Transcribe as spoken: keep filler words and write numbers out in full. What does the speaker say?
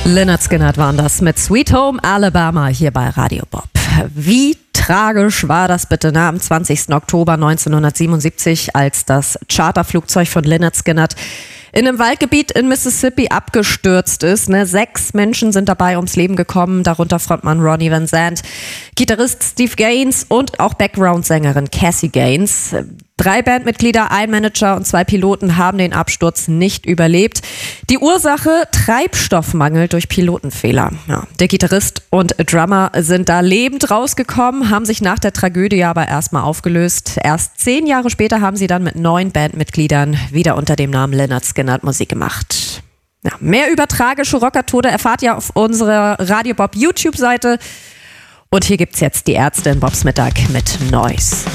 Lynyrd Skynyrd waren das mit Sweet Home Alabama hier bei Radio Bob. Wie tragisch war das bitte, ne? Am zwanzigsten Oktober neunzehnhundertsiebenundsiebzig, als das Charterflugzeug von Lynyrd Skynyrd in einem Waldgebiet in Mississippi abgestürzt ist. Ne? Sechs Menschen sind dabei ums Leben gekommen, darunter Frontmann Ronnie Van Zant, Gitarrist Steve Gaines und auch Background-Sängerin Cassie Gaines. Drei Bandmitglieder, ein Manager und zwei Piloten haben den Absturz nicht überlebt. Die Ursache: Treibstoffmangel durch Pilotenfehler. Ja, der Gitarrist und Drummer sind da lebend rausgekommen, haben sich nach der Tragödie aber erstmal aufgelöst. Erst zehn Jahre später haben sie dann mit neun Bandmitgliedern wieder unter dem Namen Lynyrd Skynyrd Musik gemacht. Ja, mehr über tragische Rockertode erfahrt ihr auf unserer Radio Bob YouTube-Seite. Und hier gibt's jetzt die Ärzte in Bobs Mittag mit Noise.